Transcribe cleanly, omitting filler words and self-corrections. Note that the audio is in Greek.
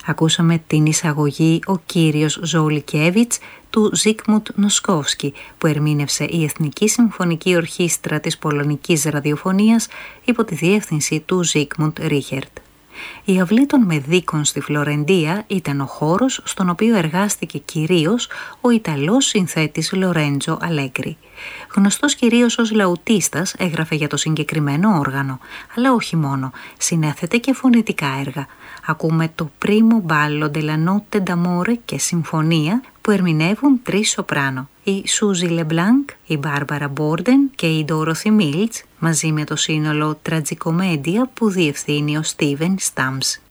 Ακούσαμε την εισαγωγή «Ο κύριος Ζόλικεβιτς» του Ζίκμουντ Νοσκόφσκι, που ερμήνευσε η Εθνική Συμφωνική Ορχήστρα της Πολωνικής Ραδιοφωνίας υπό τη διεύθυνση του Ζίκμουντ Ρίχερτ. Η αυλή των Μεδίκων στη Φλωρεντία ήταν ο χώρος στον οποίο εργάστηκε κυρίως ο Ιταλός συνθέτης Λορέντζο Αλέγκρι. Γνωστός κυρίως ως λαουτίστας, έγραφε για το συγκεκριμένο όργανο, αλλά όχι μόνο, συνέθετε και φωνητικά έργα. Ακούμε το Primo Ballo della Notte d'Amore και Συμφωνία που ερμηνεύουν 3 σοπράνο, η Σούζι Λεμπλάνκ, η Μπάρμπαρα Μπόρντεν και η Ντόροθι Μίλτς, μαζί με το σύνολο Τραγικομέντια που διευθύνει ο Στίβεν Στάμς.